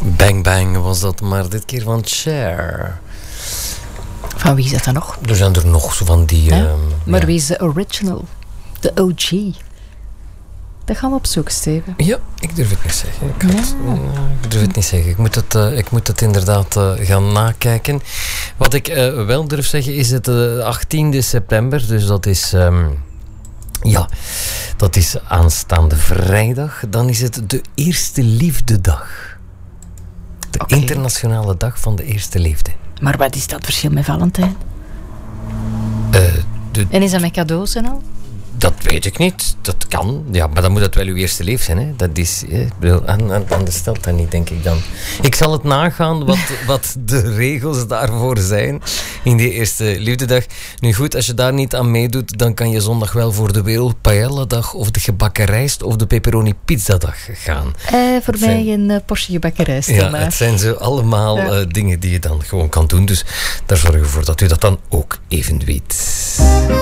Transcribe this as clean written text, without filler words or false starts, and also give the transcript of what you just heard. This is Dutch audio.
Bang Bang was dat, maar dit keer van Cher. Van wie is dat dan nog? Er zijn er nog zo van die... Ja? Maar wie is de original? De OG? Dat gaan we opzoeken, Steven. Ja, ik durf het niet zeggen. Ik durf het niet zeggen. Ik moet het inderdaad gaan nakijken. Wat ik wel durf zeggen is het 18e september. Dus dat is... dat is aanstaande vrijdag. Dan is het de Eerste Liefdedag. De internationale dag van de Eerste Liefde. Maar wat is dat verschil met Valentijn? En is dat met cadeaus en al? Dat weet ik niet. Dat kan. Ja, maar dan moet dat wel uw eerste lief zijn. Hè? Dat is... Anders stelt dat niet, denk ik dan. Ik zal het nagaan wat de regels daarvoor zijn in die Eerste Liefdedag. Nu goed, als je daar niet aan meedoet, dan kan je zondag wel voor de Wereld Paella-dag of de gebakken rijst of de pepperoni pizza-dag gaan. Voor mij een Porsche gebakken rijst. Ja, het zijn zo allemaal dingen die je dan gewoon kan doen. Dus daar zorgen we voor dat u dat dan ook even weet.